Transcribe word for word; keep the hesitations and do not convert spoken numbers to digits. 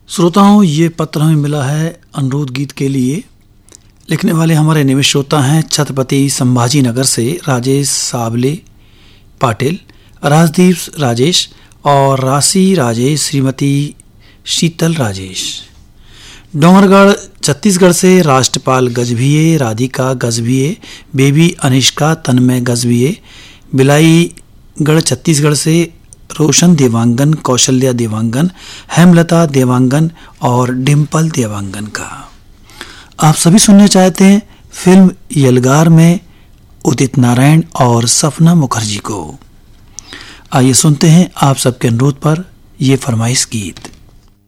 श्रोताओं, ये पत्र हमें मिला है अनुरोध गीत के लिए। लिखने वाले हमारे नियमित श्रोता हैं छत्रपति संभाजी नगर से राजेश साबले पाटिल, राजदीप राजेश और राशि राजेश, श्रीमती शीतल राजेश। डोंगरगढ़ छत्तीसगढ़ से राष्ट्रपाल गजभिये, राधिका गजभिये, बेबी अनिष्का तन्मय गजभिये। बिलाईगढ़ छत्तीसगढ़ से रोशन देवांगन, कौशल्या देवांगन, हेमलता देवांगन और डिम्पल देवांगन का। आप सभी सुनने चाहते हैं फिल्म यलगार में उदित नारायण और सपना मुखर्जी को। आइए सुनते हैं आप सबके अनुरोध पर ये फरमाइश गीत।